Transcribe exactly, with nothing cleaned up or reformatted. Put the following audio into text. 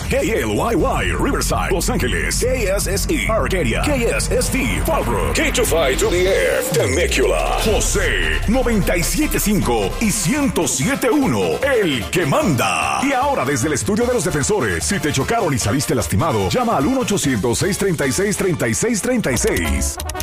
K L Y Y, Riverside, Los Ángeles, K S S E, Arcadia, K S S T, Fallbrook, K veinticinco to the F, Temecula, José, noventa y siete punto cinco y ciento siete punto uno, el que manda. Y ahora desde el estudio de los defensores, si te chocaron y saliste lastimado, llama al uno ochocientos, seiscientos treinta y seis, treinta y seis treinta y seis.